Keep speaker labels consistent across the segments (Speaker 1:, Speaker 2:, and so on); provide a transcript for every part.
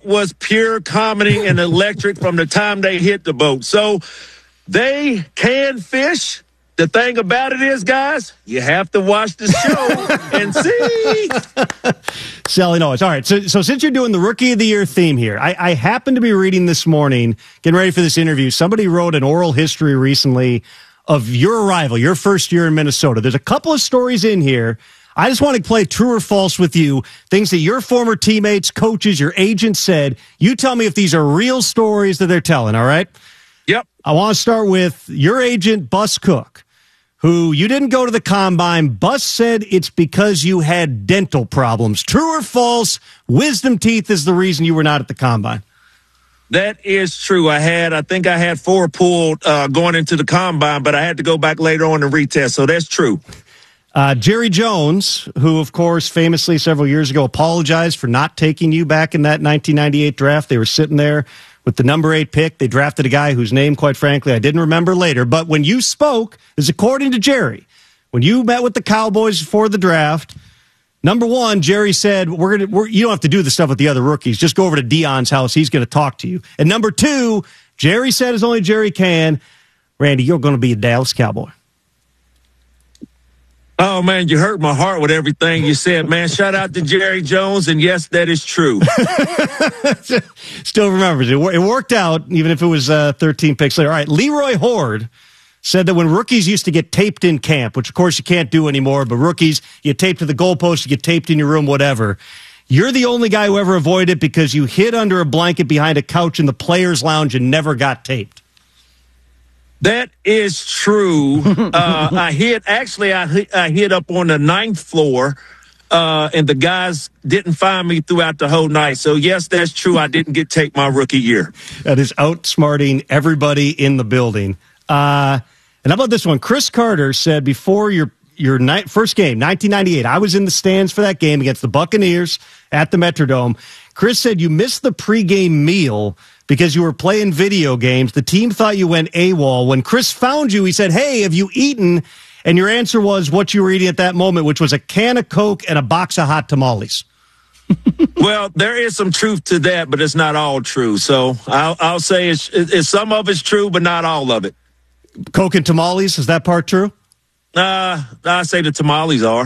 Speaker 1: was pure comedy and electric from the time they hit the boat. So they can fish. The thing about it is, guys, you have to watch the show and see.
Speaker 2: Sally knows. All right, so since you're doing the Rookie of the Year theme here, I happened to be reading this morning, getting ready for this interview, somebody wrote an oral history recently of your arrival, your first year in Minnesota. There's a couple of stories in here. I just want to play true or false with you, things that your former teammates, coaches, your agents said. You tell me if these are real stories that they're telling, all right?
Speaker 1: Yep.
Speaker 2: I want to start with your agent, Bus Cook, who you didn't go to the combine. Bus said it's because you had dental problems. True or false? Wisdom teeth is the reason you were not at the combine.
Speaker 1: That is true. I think I had 4 pulled going into the combine, but I had to go back later on and retest. So that's true.
Speaker 2: Jerry Jones, who, of course, famously several years ago apologized for not taking you back in that 1998 draft. They were sitting there with the number 8 pick. They drafted a guy whose name, quite frankly, I didn't remember later. But when you spoke, this is according to Jerry, when you met with the Cowboys for the draft, number 1, Jerry said, you don't have to do the stuff with the other rookies. Just go over to Deion's house. He's going to talk to you. And number 2, Jerry said, as only Jerry can, Randy, you're going to be a Dallas Cowboy.
Speaker 1: Oh, man, you hurt my heart with everything you said, man. Shout out to Jerry Jones, and yes, that is true.
Speaker 2: Still remembers it. It worked out, even if it was 13 picks later. All right, Leroy Horde said that when rookies used to get taped in camp, which, of course, you can't do anymore, but rookies, you tape to the goalpost, you get taped in your room, whatever. You're the only guy who ever avoided it because you hid under a blanket behind a couch in the players' lounge and never got taped.
Speaker 1: That is true. I hid up on the 9th floor, and the guys didn't find me throughout the whole night. So, yes, that's true. I didn't get taped my rookie year.
Speaker 2: That is outsmarting everybody in the building. And how about this one? Chris Carter said before your first game, 1998, I was in the stands for that game against the Buccaneers at the Metrodome. Chris said you missed the pregame meal because you were playing video games. The team thought you went AWOL. When Chris found you, he said, hey, have you eaten? And your answer was what you were eating at that moment, which was a can of Coke and a box of hot tamales.
Speaker 1: Well, there is some truth to that, but it's not all true. So I'll say it's some of it's true, but not all of it.
Speaker 2: Coke and tamales, is that part true?
Speaker 1: I say the tamales are.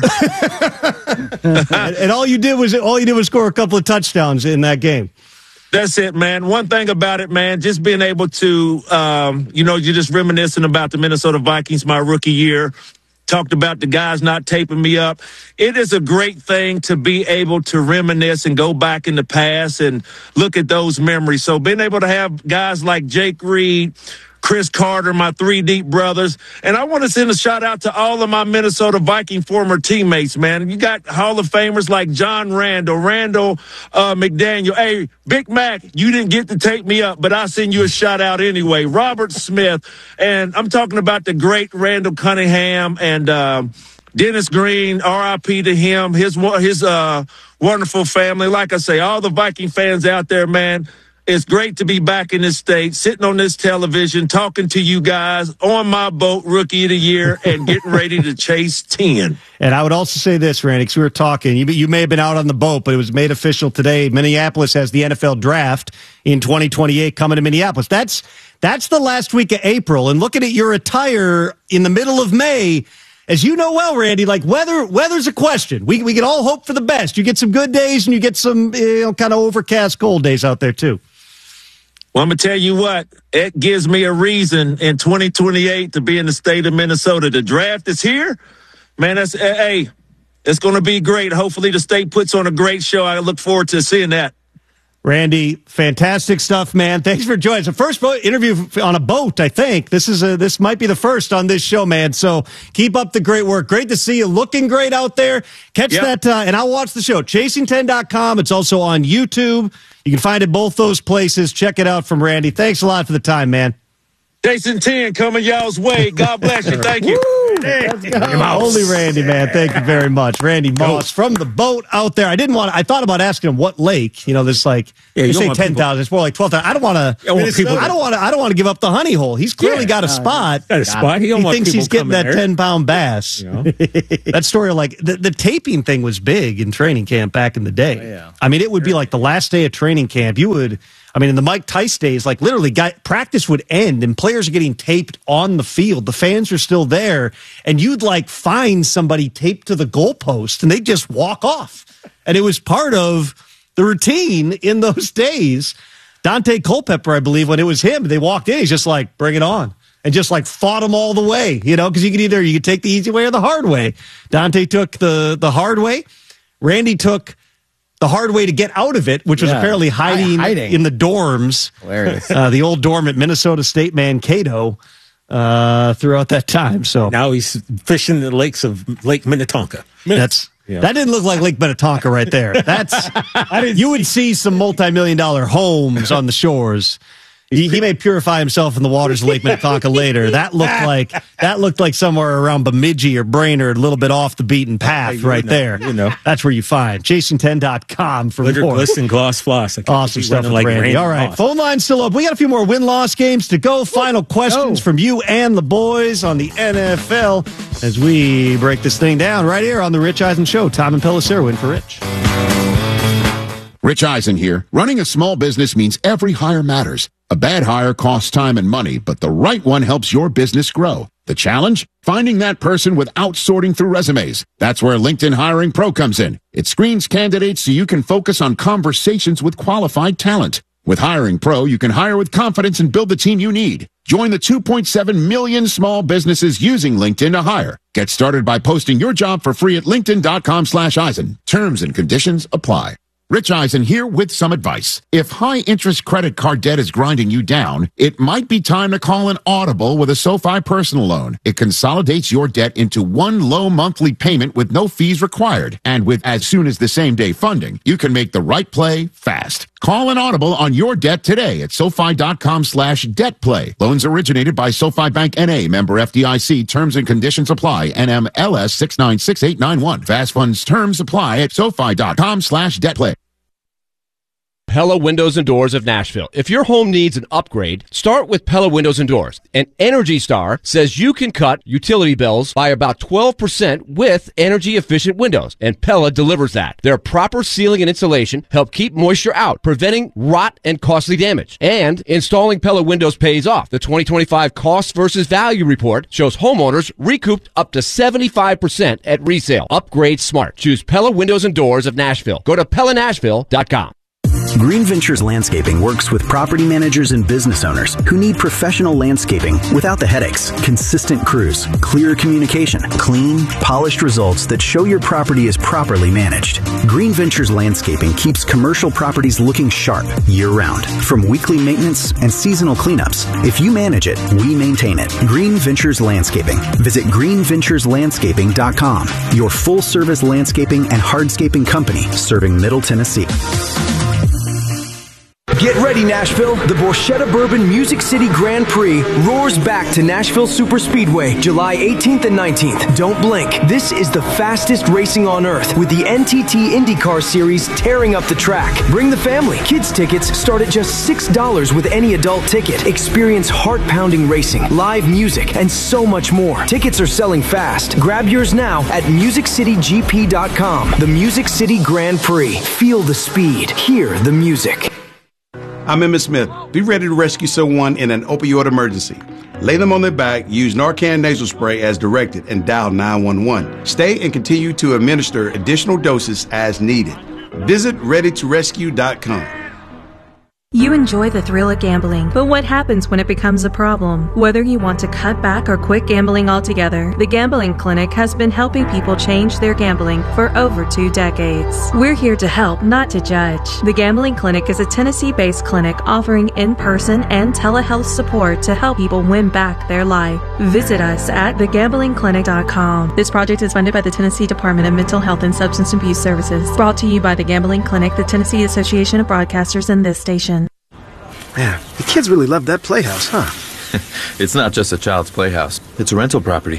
Speaker 2: And all you did was score a couple of touchdowns in that game.
Speaker 1: That's it, man. One thing about it, man, just being able to, you're just reminiscing about the Minnesota Vikings, my rookie year. Talked about the guys not taping me up. It is a great thing to be able to reminisce and go back in the past and look at those memories. So being able to have guys like Jake Reed, Chris Carter, my 3 deep brothers. And I want to send a shout out to all of my Minnesota Viking former teammates, man. You got Hall of Famers like John Randall McDaniel. Hey, Big Mac, you didn't get to take me up, but I'll send you a shout out anyway. Robert Smith. And I'm talking about the great Randall Cunningham and Dennis Green, R.I.P. to him, his wonderful family. Like I say, all the Viking fans out there, man, it's great to be back in this state, sitting on this television, talking to you guys on my boat, Rookie of the Year, and getting ready to chase 10.
Speaker 2: And I would also say this, Randy, because we were talking, you may have been out on the boat, but it was made official today. Minneapolis has the NFL draft in 2028 coming to Minneapolis. That's the last week of April. And looking at your attire in the middle of May, as you know well, Randy, like weather's a question. We can all hope for the best. You get some good days and you get some kind of overcast, cold days out there too.
Speaker 1: Well, I'm going to tell you what, it gives me a reason in 2028 to be in the state of Minnesota. The draft is here. Man, it's going to be great. Hopefully the state puts on a great show. I look forward to seeing that.
Speaker 2: Randy, fantastic stuff, man. Thanks for joining us. The first interview on a boat, I think. This might be the first on this show, man. So keep up the great work. Great to see you. Looking great out there. Catch that, and I'll watch the show. Chasing10.com. It's also on YouTube. You can find it both those places. Check it out from Randy. Thanks a lot for the time, man.
Speaker 1: Chasing 10 coming y'all's way. God bless you. Thank you.
Speaker 2: Randy. Only Randy, man. Thank you very much. Randy Moss from the boat out there. I thought about asking him what lake. This you say 10,000. It's more like 12,000. I don't want to give up the honey hole. He's clearly got a spot.
Speaker 3: Got a spot. He
Speaker 2: thinks he's getting that 10-pound bass. That story, the taping thing was big in training camp back in the day. Oh, yeah. I mean, it would be like the last day of training camp. In the Mike Tice days, literally, practice would end and players are getting taped on the field. The fans are still there, and you'd find somebody taped to the goalpost, and they'd just walk off. And it was part of the routine in those days. Dante Culpepper, I believe, when it was him, they walked in, he's just bring it on. And just fought them all the way, because you could take the easy way or the hard way. Dante took the hard way. Randy took the hard way to get out of it, which was apparently hiding in the dorms.
Speaker 4: Hilarious.
Speaker 2: The old dorm at Minnesota State Mankato throughout that time. So
Speaker 3: now he's fishing the lakes of Lake Minnetonka.
Speaker 2: That didn't look like Lake Minnetonka right there. You would see some multi-million-dollar homes on the shores. He may purify himself in the waters of Lake Minnetonka later. That looked like somewhere around Bemidji or Brainerd, a little bit off the beaten path there. That's where you find Jason10.com for
Speaker 3: Glitter,
Speaker 2: more.
Speaker 3: Glisten, Gloss, Floss.
Speaker 2: Awesome stuff with Randy. All right, phone line's still up. We got a few more win-loss games to go. Final questions from you and the boys on the NFL as we break this thing down right here on the Rich Eisen Show. Tom and Pelissero in for Rich.
Speaker 5: Rich Eisen here. Running a small business means every hire matters. A bad hire costs time and money, but the right one helps your business grow. The challenge? Finding that person without sorting through resumes. That's where LinkedIn Hiring Pro comes in. It screens candidates so you can focus on conversations with qualified talent. With Hiring Pro, you can hire with confidence and build the team you need. Join the 2.7 million small businesses using LinkedIn to hire. Get started by posting your job for free at linkedin.com/Eisen. Terms and conditions apply. Rich Eisen here with some advice. If high-interest credit card debt is grinding you down, it might be time to call an audible with a SoFi personal loan. It consolidates your debt into one low monthly payment with no fees required. And with as soon as the same-day funding, you can make the right play fast. Call an audible on your debt today at SoFi.com/DebtPlay. Loans originated by SoFi Bank N.A. Member FDIC. Terms and conditions apply. NMLS 696891. Fast funds terms apply at SoFi.com/DebtPlay.
Speaker 6: Pella Windows and Doors of Nashville. If your home needs an upgrade, start with Pella Windows and Doors. And Energy Star says you can cut utility bills by about 12% with energy-efficient windows. And Pella delivers that. Their proper sealing and insulation help keep moisture out, preventing rot and costly damage. And installing Pella windows pays off. The 2025 Cost versus Value Report shows homeowners recouped up to 75% at resale. Upgrade smart. Choose Pella Windows and Doors of Nashville. Go to PellaNashville.com.
Speaker 7: Green Ventures Landscaping works with property managers and business owners who need professional landscaping without the headaches, consistent crews, clear communication, clean, polished results that show your property is properly managed. Green Ventures Landscaping keeps commercial properties looking sharp year-round, from weekly maintenance and seasonal cleanups. If you manage it, we maintain it. Green Ventures Landscaping. Visit greenventureslandscaping.com, your full-service landscaping and hardscaping company serving Middle Tennessee.
Speaker 8: Get ready, Nashville. The Borchetta Bourbon Music City Grand Prix roars back to Nashville Superspeedway, July 18th and 19th. Don't blink. This is the fastest racing on earth, with the NTT IndyCar Series tearing up the track. Bring the family. Kids tickets start at just $6 with any adult ticket. Experience heart-pounding racing, live music, and so much more. Tickets are selling fast. Grab yours now at MusicCityGP.com. The Music City Grand Prix. Feel the speed. Hear the music.
Speaker 9: I'm Emmett Smith. Be ready to rescue someone in an opioid emergency. Lay them on their back, use Narcan nasal spray as directed, and dial 911. Stay and continue to administer additional doses as needed. Visit ReadyToRescue.com.
Speaker 10: You enjoy the thrill of gambling, but what happens when it becomes a problem? Whether you want to cut back or quit gambling altogether, the Gambling Clinic has been helping people change their gambling for over 2 decades. We're here to help, not to judge. The Gambling Clinic is a Tennessee-based clinic offering in-person and telehealth support to help people win back their life. Visit us at thegamblingclinic.com. This project is funded by the Tennessee Department of Mental Health and Substance Abuse Services. Brought to you by the Gambling Clinic, the Tennessee Association of Broadcasters, and this station.
Speaker 11: Man, the kids really love that playhouse, huh?
Speaker 4: It's not just a child's playhouse. It's a rental property.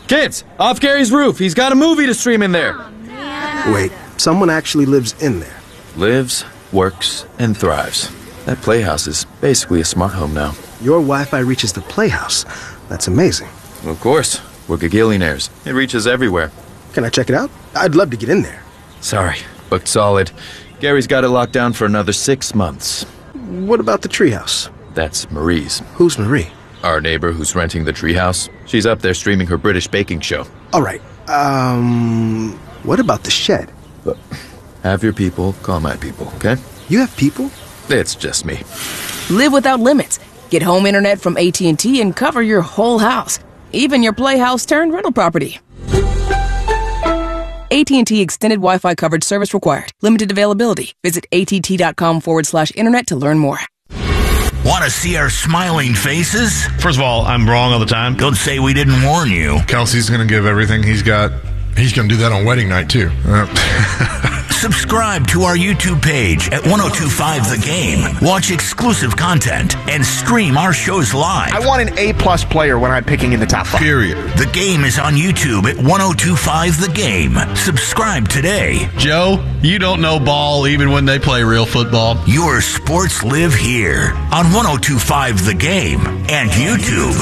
Speaker 4: Kids, off Gary's roof. He's got a movie to stream in there.
Speaker 11: Wait, someone actually lives in there?
Speaker 12: Lives, works, and thrives. That playhouse is basically a smart home now.
Speaker 11: Your Wi-Fi reaches the playhouse. That's amazing.
Speaker 12: Of course. We're gagillionaires. It reaches everywhere.
Speaker 11: Can I check it out? I'd love to get in there.
Speaker 12: Sorry, booked solid. Gary's got it locked down for another 6 months.
Speaker 11: What about the treehouse?
Speaker 12: That's Marie's.
Speaker 11: Who's Marie?
Speaker 12: Our neighbor who's renting the treehouse. She's up there streaming her British baking show.
Speaker 11: All right. What about the shed?
Speaker 12: Have your people call my people, okay?
Speaker 11: You have people?
Speaker 12: It's just me.
Speaker 13: Live without limits. Get home internet from AT&T and cover your whole house, even your playhouse turned rental property. AT&T Extended Wi-Fi coverage service required. Limited availability. Visit att.com/internet to learn more.
Speaker 14: Want to see our smiling faces?
Speaker 15: First of all, I'm wrong all the time.
Speaker 14: Don't say we didn't warn you.
Speaker 15: Kelsey's going to give everything he's got. He's going to do that on wedding night, too.
Speaker 14: Subscribe to our YouTube page at 1025 The Game. Watch exclusive content and stream our shows live.
Speaker 16: I want an A-plus player when I'm picking in the top 5.
Speaker 15: Period.
Speaker 14: The Game is on YouTube at 1025 The Game. Subscribe today.
Speaker 15: Joe, you don't know ball even when they play real football.
Speaker 14: Your sports live here on 1025 The Game and YouTube.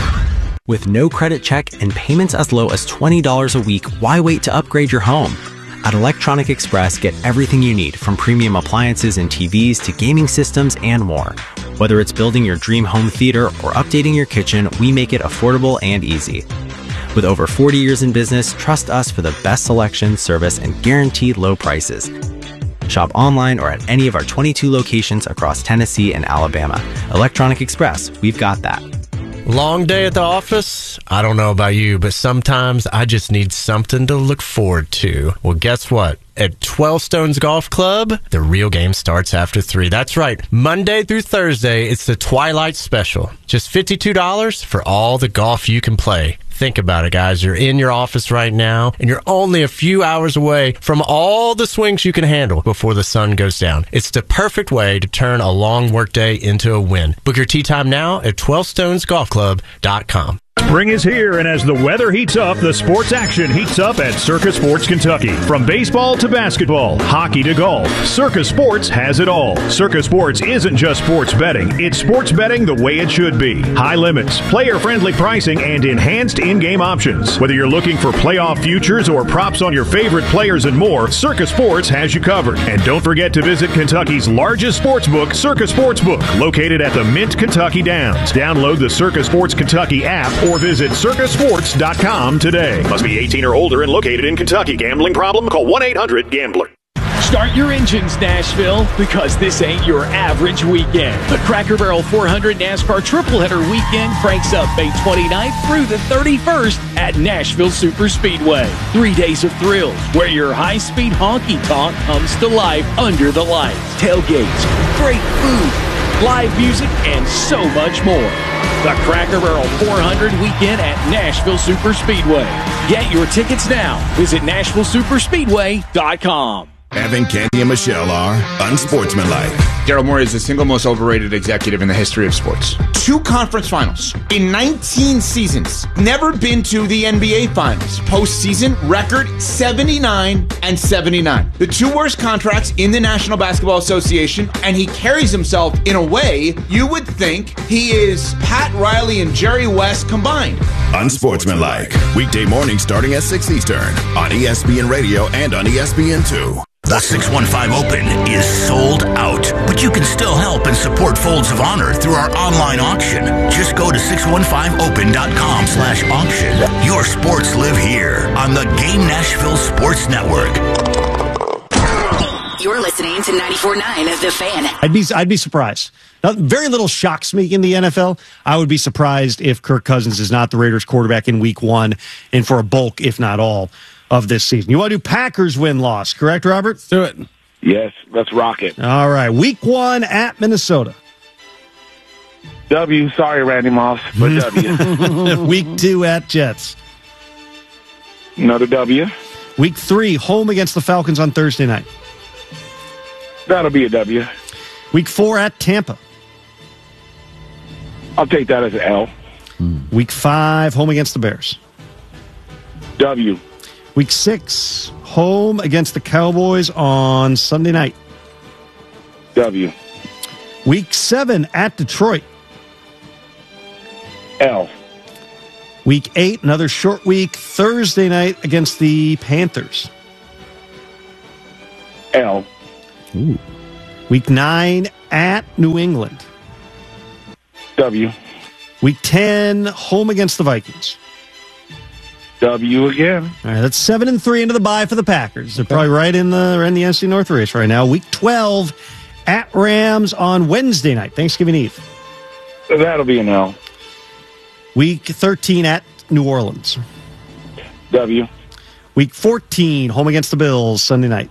Speaker 17: With no credit check and payments as low as $20 a week, why wait to upgrade your home? At Electronic Express, get everything you need, from premium appliances and TVs to gaming systems and more. Whether it's building your dream home theater or updating your kitchen, we make it affordable and easy. With over 40 years in business, trust us for the best selection, service, and guaranteed low prices. Shop online or at any of our 22 locations across Tennessee and Alabama. Electronic Express, we've got that.
Speaker 18: Long day at the office? I don't know about you, but sometimes I just need something to look forward to. Well, guess what? At 12 Stones Golf Club, the real game starts after 3. That's right. Monday through Thursday, it's the Twilight Special. Just $52 for all the golf you can play. Think about it, guys. You're in your office right now, and you're only a few hours away from all the swings you can handle before the sun goes down. It's the perfect way to turn a long workday into a win. Book your tee time now at 12stonesgolfclub.com.
Speaker 19: Spring is here, and as the weather heats up, the sports action heats up at Circus Sports Kentucky. From baseball to basketball, hockey to golf, Circus Sports has it all. Circus Sports isn't just sports betting, it's sports betting the way it should be. High limits, player-friendly pricing, and enhanced in-game options. Whether you're looking for playoff futures or props on your favorite players and more, Circus Sports has you covered. And don't forget to visit Kentucky's largest sports book, Circus Sportsbook, located at the Mint Kentucky Downs. Download the Circus Sports Kentucky app or visit circusports.com today. Must be 18 or older and located in Kentucky. Gambling problem? Call 1-800-GAMBLER.
Speaker 20: Start your engines, Nashville, because this ain't your average weekend. The Cracker Barrel 400 NASCAR Triple Header Weekend cranks up May 29th through the 31st at Nashville Super Speedway. 3 days of thrills where your high-speed honky-tonk comes to life under the lights. Tailgates, great food, live music, and so much more. The Cracker Barrel 400 Weekend at Nashville Super Speedway. Get your tickets now. Visit NashvilleSuperspeedway.com.
Speaker 5: Evan, Candy, and Michelle are unsportsmanlike.
Speaker 21: Daryl Morey is the single most overrated executive in the history of sports. 2 conference finals in 19 seasons. Never been to the NBA finals. Postseason record 79-79. The 2 worst contracts in the National Basketball Association, and he carries himself in a way you would think he is Pat Riley and Jerry West combined.
Speaker 5: Unsportsmanlike. Weekday mornings starting at 6 Eastern on ESPN Radio and on ESPN2.
Speaker 14: The 615 Open is sold out, but you can still help and support Folds of Honor through our online auction. Just go to 615open.com/auction. Your sports live here on the Game Nashville Sports Network.
Speaker 22: You're listening to 94.9 of The Fan.
Speaker 2: I'd be surprised. Now, very little shocks me in the NFL. I would be surprised if Kirk Cousins is not the Raiders quarterback in week 1 and for a bulk, if not all, of this season. You want to do Packers win-loss, correct, Robert?
Speaker 23: Let's do it. Yes, let's rock it.
Speaker 2: All right, week 1 at Minnesota.
Speaker 23: W, sorry, Randy Moss, but W.
Speaker 2: Week 2 at Jets.
Speaker 23: Another W.
Speaker 2: Week 3, home against the Falcons on Thursday night.
Speaker 23: That'll be a W.
Speaker 2: Week 4 at Tampa.
Speaker 23: I'll take that as an L.
Speaker 2: Week 5, home against the Bears.
Speaker 23: W.
Speaker 2: Week 6, home against the Cowboys on Sunday night.
Speaker 23: W.
Speaker 2: Week 7 at Detroit.
Speaker 23: L.
Speaker 2: Week 8, another short week, Thursday night against the Panthers.
Speaker 23: L.
Speaker 2: Ooh. Week 9 at New England.
Speaker 23: W.
Speaker 2: Week 10, home against the Vikings.
Speaker 23: W again.
Speaker 2: All right, that's 7-3 into the bye for the Packers. They're probably right in the NFC North race right now. Week 12 at Rams on Wednesday night, Thanksgiving Eve.
Speaker 23: That'll be an L.
Speaker 2: Week 13 at New Orleans.
Speaker 23: W.
Speaker 2: Week 14, home against the Bills, Sunday night.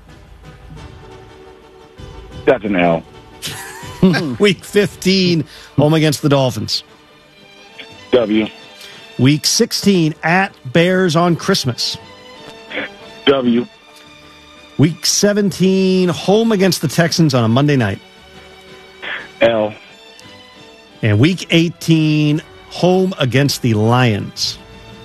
Speaker 23: That's an L.
Speaker 2: Week 15, home against the Dolphins.
Speaker 23: W.
Speaker 2: Week 16 at Bears on Christmas.
Speaker 23: W.
Speaker 2: Week 17, home against the Texans on a Monday night.
Speaker 23: L.
Speaker 2: And Week 18, home against the Lions.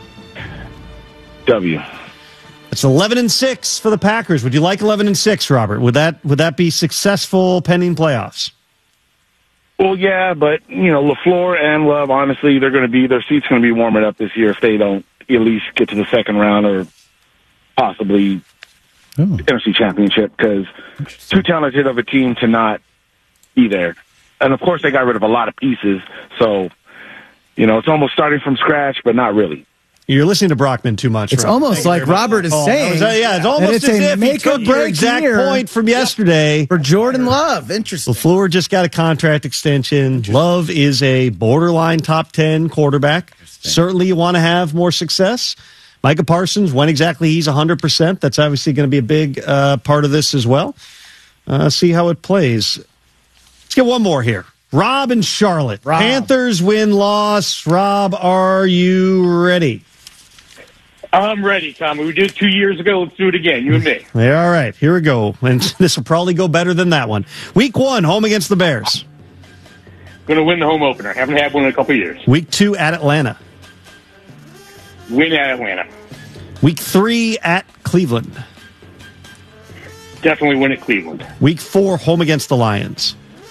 Speaker 23: W.
Speaker 2: It's 11-6 for the Packers. Would you like 11-6, Robert? Would that be successful pending playoffs?
Speaker 23: Well, yeah, but, LaFleur and Love, honestly, their seat's going to be warming up this year if they don't at least get to the second round or possibly NFC Championship, because too talented of a team to not be there. And, of course, they got rid of a lot of pieces, so, it's almost starting from scratch, but not really.
Speaker 2: You're listening to Brockman too much.
Speaker 1: It's almost like Robert is saying.
Speaker 2: It's almost as if he took your exact point from yesterday.
Speaker 1: For Jordan Love. Interesting.
Speaker 2: LaFleur just got a contract extension. Love is a borderline top 10 quarterback. Certainly you want to have more success. Micah Parsons, when exactly he's 100%, that's obviously going to be a big part of this as well. See how it plays. Let's get one more here. Rob and Charlotte.
Speaker 1: Rob.
Speaker 2: Panthers win-loss. Rob, are you ready?
Speaker 23: I'm ready, Tommy. We did it 2 years ago. Let's do it again, you and me.
Speaker 2: Yeah, all right, here we go. And this will probably go better than that one. Week 1, home against the Bears.
Speaker 23: Going to win the home opener. Haven't had one in a couple years.
Speaker 2: Week 2 at Atlanta.
Speaker 23: Win at Atlanta.
Speaker 2: Week 3 at Cleveland.
Speaker 23: Definitely win at Cleveland.
Speaker 2: Week 4, home against the Lions.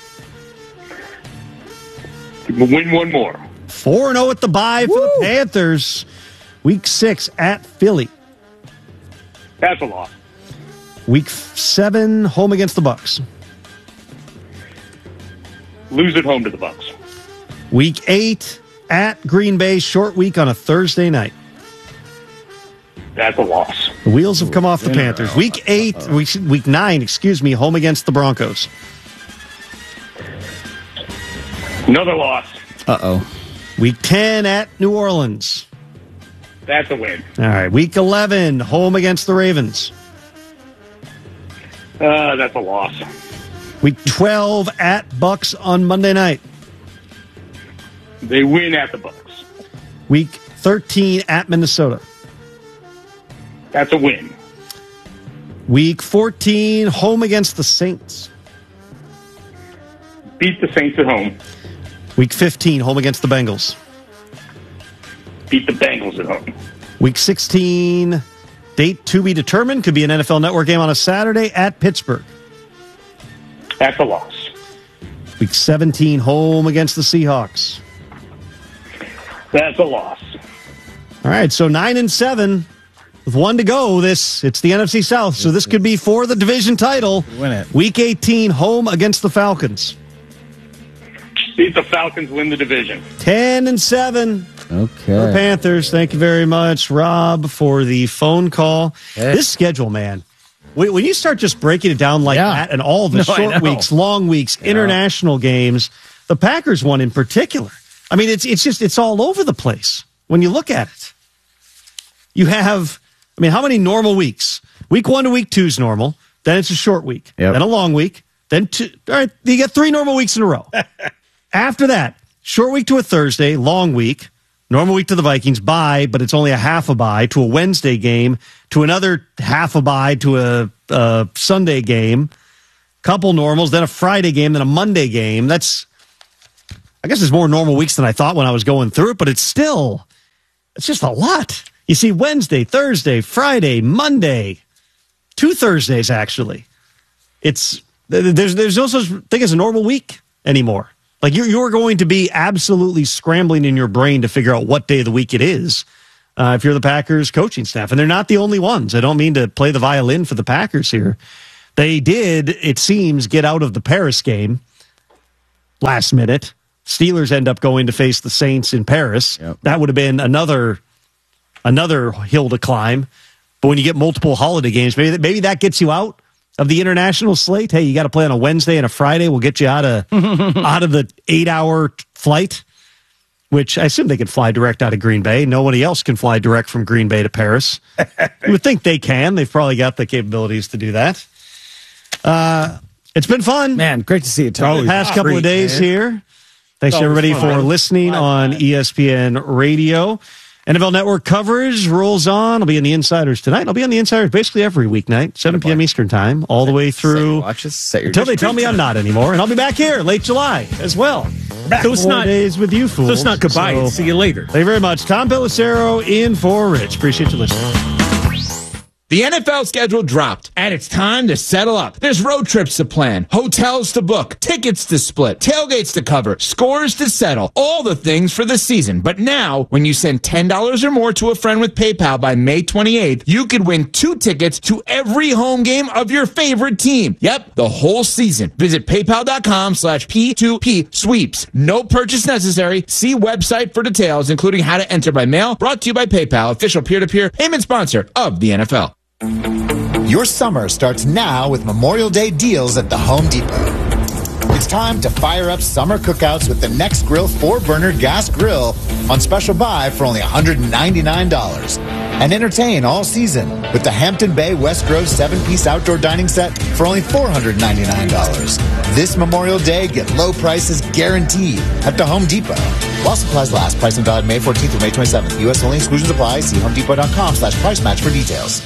Speaker 23: Win one more.
Speaker 2: 4-0 at the bye for the Panthers. Week 6 at Philly.
Speaker 23: That's a loss.
Speaker 2: Week 7, home against the Bucs.
Speaker 23: Lose at home to the Bucs.
Speaker 2: Week 8 at Green Bay, short week on a Thursday night.
Speaker 23: That's a loss.
Speaker 2: The wheels have come off the Panthers. Week 9, home against the Broncos.
Speaker 23: Another loss.
Speaker 1: Uh-oh.
Speaker 2: Week 10 at New Orleans.
Speaker 23: That's a win.
Speaker 2: All right. Week 11, home against the Ravens.
Speaker 23: That's a loss.
Speaker 2: Week 12 at Bucs on Monday night.
Speaker 23: They win at the Bucs.
Speaker 2: Week 13 at Minnesota.
Speaker 23: That's a win.
Speaker 2: Week 14, home against the Saints.
Speaker 23: Beat the Saints at home.
Speaker 2: Week 15, home against the Bengals.
Speaker 23: Beat the Bengals at home.
Speaker 2: Week 16, date to be determined. Could be an NFL Network game on a Saturday at Pittsburgh.
Speaker 23: That's a loss.
Speaker 2: Week 17, home against the Seahawks.
Speaker 23: That's a loss.
Speaker 2: All right, so 9-7 with one to go. It's the NFC South, so this could be for the division title.
Speaker 1: Win it.
Speaker 2: Week 18, home against the Falcons.
Speaker 23: Beat the Falcons, win the division.
Speaker 2: 10-7.
Speaker 1: Okay.
Speaker 2: For the Panthers. Thank you very much, Rob, for the phone call.
Speaker 1: Hey.
Speaker 2: This schedule, man. When you start just breaking it down like that, and all the short weeks, long weeks, international games, the Packers one in particular. I mean, it's all over the place when you look at it. You have, how many normal weeks? Week 1 to week 2 is normal. Then it's a short week.
Speaker 1: Yep.
Speaker 2: Then a long week. Then two. All right, you get 3 normal weeks in a row. After that, short week to a Thursday, long week, normal week to the Vikings, bye, but it's only a half a bye, to a Wednesday game, to another half a bye, to a Sunday game, couple normals, then a Friday game, then a Monday game. I guess there's more normal weeks than I thought when I was going through it, but it's just a lot. You see Wednesday, Thursday, Friday, Monday, 2 Thursdays, actually. There's no such thing as a normal week anymore. Like you're going to be absolutely scrambling in your brain to figure out what day of the week it is if you're the Packers coaching staff. And they're not the only ones. I don't mean to play the violin for the Packers here. They did, it seems, get out of the Paris game last minute. Steelers end up going to face the Saints in Paris. Yep. That would have been another hill to climb. But when you get multiple holiday games, maybe that gets you out of the international slate. Hey, you got to play on a Wednesday and a Friday. We'll get you out of the 8-hour flight, which I assume they can fly direct out of Green Bay. Nobody else can fly direct from Green Bay to Paris. You would think they can. They've probably got the capabilities to do that. It's been fun.
Speaker 1: Man, great to see you, Tony.
Speaker 2: The past couple of days here. Thanks to everybody for listening on ESPN Radio. NFL Network coverage rolls on. I'll be in the Insiders tonight. I'll be on the Insiders basically every weeknight, 7 p.m. Eastern time, all the way through until they tell me I'm not anymore. And I'll be back here late July as well.
Speaker 1: So it's not
Speaker 2: days with you fools.
Speaker 1: So it's not goodbye. See you later.
Speaker 2: Thank you very much. Tom Pelissero in for Rich. Appreciate you listening.
Speaker 21: The NFL schedule dropped, and it's time to settle up. There's road trips to plan, hotels to book, tickets to split, tailgates to cover, scores to settle, all the things for the season. But now, when you send $10 or more to a friend with PayPal by May 28th, you could win 2 tickets to every home game of your favorite team. Yep, the whole season. Visit paypal.com/P2P sweeps. No purchase necessary. See website for details, including how to enter by mail. Brought to you by PayPal, official peer-to-peer payment sponsor of the NFL.
Speaker 3: Your summer starts now with Memorial Day deals at the Home Depot. It's time to fire up summer cookouts with the Next Grill 4-burner gas grill on special buy for only $199. And entertain all season with the Hampton Bay West Grove 7-piece outdoor dining set for only $499. This Memorial Day, get low prices guaranteed at the Home Depot. While supplies last, pricing valid May 14th through May 27th. U.S. only, exclusions apply. See homedepot.com/price match for details.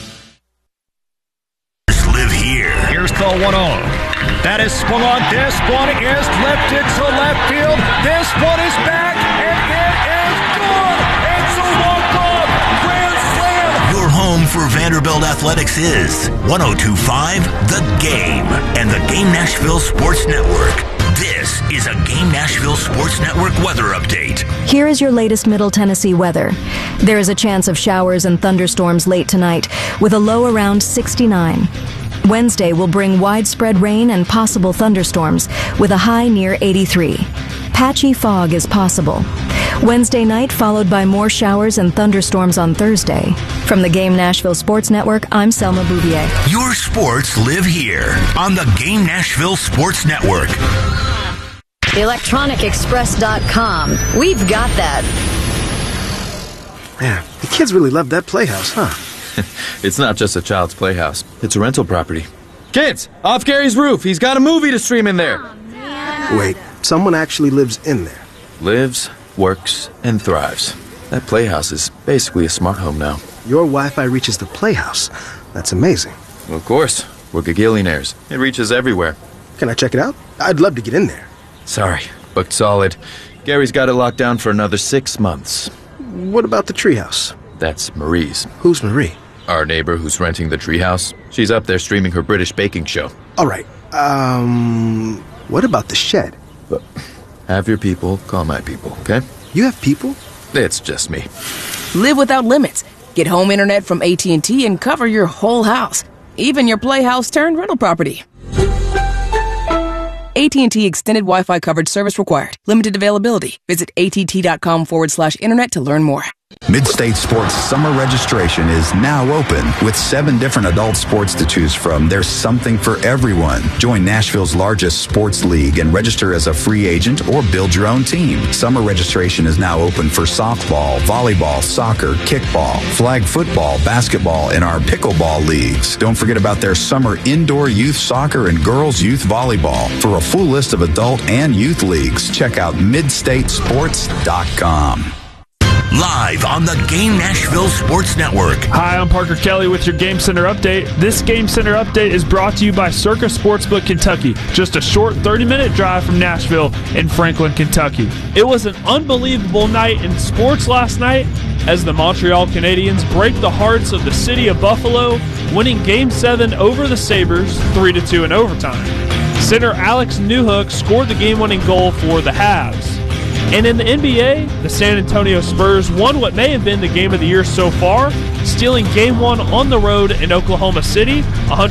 Speaker 14: Live here.
Speaker 19: Here's the 1-0. That is swung on. This one is lifted to left field. This one is back, and it is good. It's a walk-off grand slam.
Speaker 14: Your home for Vanderbilt Athletics is 102.5 The Game and the Game Nashville Sports Network. This is a Game Nashville Sports Network weather update.
Speaker 6: Here is your latest Middle Tennessee weather. There is a chance of showers and thunderstorms late tonight, with a low around 69. Wednesday will bring widespread rain and possible thunderstorms, with a high near 83. Patchy fog is possible. Wednesday night followed by more showers and thunderstorms on Thursday. From the Game Nashville Sports Network, I'm Selma Bouvier.
Speaker 14: Your sports live here on the Game Nashville Sports Network.
Speaker 7: ElectronicExpress.com. We've got that.
Speaker 11: Man, the kids really love that playhouse, huh?
Speaker 12: It's not just a child's playhouse. It's a rental property.
Speaker 4: Kids, off Gary's roof. He's got a movie to stream in there.
Speaker 11: Wait, someone actually lives in there?
Speaker 12: Lives, works, and thrives. That playhouse is basically a smart home now.
Speaker 11: Your Wi-Fi reaches the playhouse. That's amazing.
Speaker 12: Well, of course. We're gagillionaires. It reaches everywhere.
Speaker 11: Can I check it out? I'd love to get in there.
Speaker 12: Sorry, booked solid. Gary's got it locked down for another 6 months.
Speaker 11: What about the treehouse?
Speaker 12: That's Marie's.
Speaker 11: Who's Marie?
Speaker 12: Our neighbor who's renting the treehouse. She's up there streaming her British baking show.
Speaker 11: All right. What about the shed?
Speaker 12: Have your people call my people, okay?
Speaker 11: You have people?
Speaker 12: It's just me.
Speaker 13: Live without limits. Get home internet from AT&T and cover your whole house. Even your playhouse turned rental property. AT&T Extended Wi-Fi coverage service required. Limited availability. Visit att.com/internet to learn more.
Speaker 24: Mid-State Sports summer registration is now open. With 7 different adult sports to choose from, there's something for everyone. Join Nashville's largest sports league and register as a free agent or build your own team. Summer registration is now open for softball, volleyball, soccer, kickball, flag football, basketball, and our pickleball leagues. Don't forget about their summer indoor youth soccer and girls youth volleyball. For a full list of adult and youth leagues, check out midstatesports.com.
Speaker 14: live on the Game Nashville Sports Network.
Speaker 8: Hi, I'm Parker Kelly with your Game Center update. This Game Center update is brought to you by Circa Sportsbook Kentucky, just a short 30-minute drive from Nashville in Franklin, Kentucky. It was an unbelievable night in sports last night as the Montreal Canadiens break the hearts of the city of Buffalo, winning Game 7 over the Sabres 3-2 in overtime. Center Alex Newhook scored the game-winning goal for the Habs. And in the NBA, the San Antonio Spurs won what may have been the game of the year so far, stealing Game 1 on the road in Oklahoma City,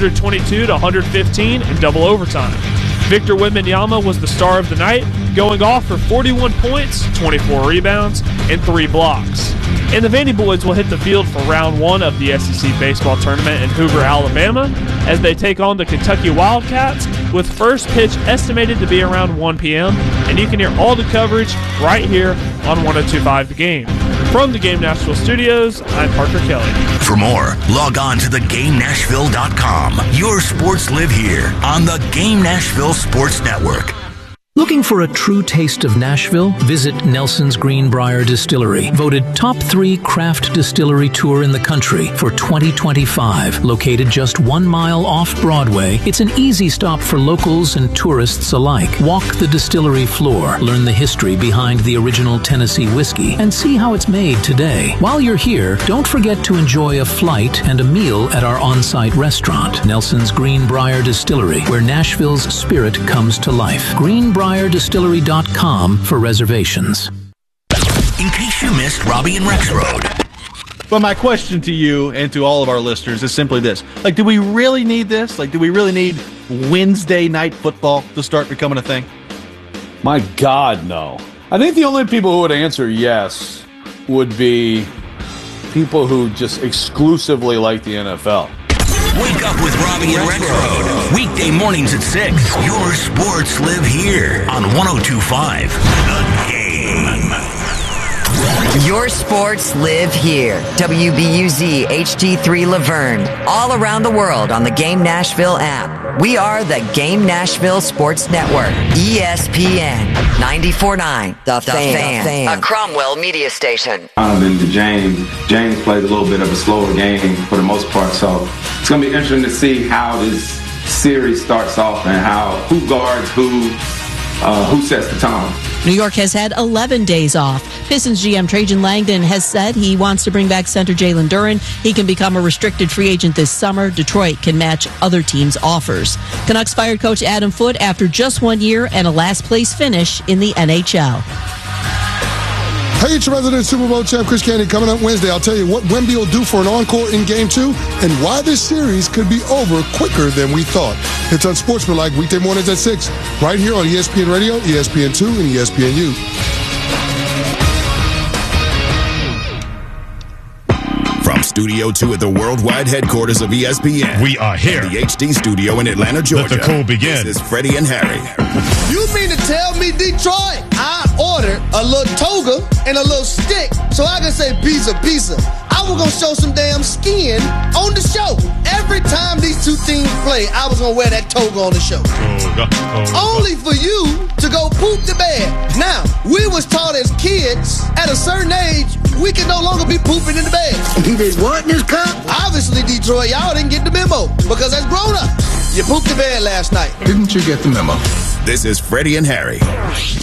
Speaker 8: 122-115 in double overtime. Victor Wembanyama was the star of the night, going off for 41 points, 24 rebounds, and 3 blocks. And the Vandy Boys will hit the field for round 1 of the SEC baseball tournament in Hoover, Alabama, as they take on the Kentucky Wildcats, with first pitch estimated to be around 1 p.m., and you can hear all the coverage right here on 102.5 The Game. From the Game Nashville studios, I'm Parker Kelly.
Speaker 14: For more, log on to theGameNashville.com. Your sports live here on the Game Nashville Sports Network.
Speaker 9: Looking for a true taste of Nashville? Visit Nelson's Greenbrier Distillery, voted top 3 craft distillery tour in the country for 2025. Located just 1 mile off Broadway, it's an easy stop for locals and tourists alike. Walk the distillery floor, learn the history behind the original Tennessee whiskey, and see how it's made today. While you're here, don't forget to enjoy a flight and a meal at our on-site restaurant, Nelson's Greenbrier Distillery, where Nashville's spirit comes to life. GreenbrierDistillery.com for reservations.
Speaker 14: In case you missed Robbie and Rex Road.
Speaker 10: But my question to you and to all of our listeners is simply this. Like, do we really need this? Like, do we really need Wednesday night football to start becoming a thing?
Speaker 16: My God, no. I think the only people who would answer yes would be people who just exclusively like the NFL.
Speaker 14: Wake up with Robbie and Rex Road. Weekday mornings at 6. Your sports live here on 102.5 The Game.
Speaker 7: Your sports live here. WBUZ HD3 Laverne. All around the world on the Game Nashville app. We are the Game Nashville Sports Network. ESPN 94.9 The Fan. A Cromwell media station.
Speaker 25: I've been to James. James plays a little bit of a slower game for the most part, so it's going to be interesting to see how this series starts off and who guards who sets the tone.
Speaker 26: New York has had 11 days off. Pistons GM Trajan Langdon has said he wants to bring back center Jalen Duren. He can become a restricted free agent this summer. Detroit can match other teams' offers. Canucks fired coach Adam Foote after just 1 year and a last-place finish in the NHL.
Speaker 27: Hey, it's your resident Super Bowl champ, Chris Candy. Coming up Wednesday, I'll tell you what Wemby will do for an encore in Game 2 and why this series could be over quicker than we thought. It's Unsportsmanlike, weekday mornings at 6, right here on ESPN Radio, ESPN2, and ESPNU.
Speaker 5: From Studio 2 at the worldwide headquarters of ESPN.
Speaker 15: We are here.
Speaker 5: The HD studio in Atlanta, Georgia.
Speaker 15: Let the cool begin.
Speaker 5: This is Freddie and Harry.
Speaker 28: You mean to tell me, Detroit, I ordered a little toga and a little stick so I can say pizza. I was going to show some damn skin on the show. Every time these two teams play, I was going to wear that toga on the show. Only for you to go poop the bed. Now, we was taught as kids, at a certain age, we can no longer be pooping in the bed. He did what in his cup? Obviously, Detroit, y'all didn't get the memo because that's grown up. You pooped the bed last night.
Speaker 27: Didn't you get the memo?
Speaker 5: This is Freddie and Harry.